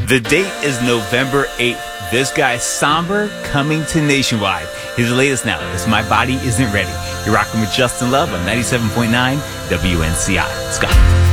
The date is November 8th. This guy, Somber, coming to Nationwide. His latest now is My Body Isn't Ready. You're rocking with Justin Love on 97.9 WNCI. Scott.